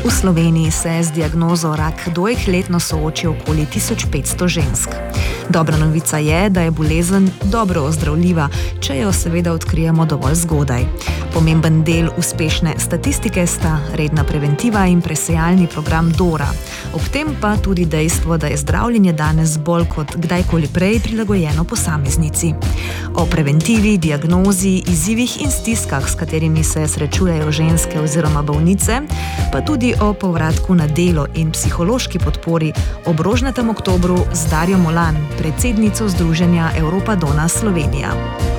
V Sloveniji se z diagnozo rak dojk letno sooči okoli 1500 žensk. Dobra novica je, da je bolezen dobro ozdravljiva, če jo seveda odkrijemo dovolj zgodaj. Pomemben del uspešne statistike sta redna preventiva in presejalni program DORA. Ob tem pa tudi dejstvo, da je zdravljenje danes bolj kot kdajkoli prej prilagojeno posameznici. O preventivi, diagnozi, izzivih in stiskah, s katerimi se srečujejo ženske oziroma bolnice, pa tudi o povratku na delo in psihološki podpori ob rožnatem oktobru z Darjo Molan, predsednico Združenja Europa Donna Slovenija.